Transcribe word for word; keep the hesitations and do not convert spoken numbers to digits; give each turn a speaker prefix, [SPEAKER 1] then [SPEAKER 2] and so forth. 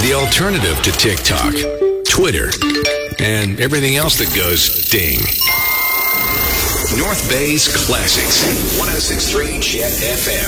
[SPEAKER 1] The alternative to TikTok, Twitter, and everything else that goes ding. North Bay's Classics, one oh six point three Jet F M.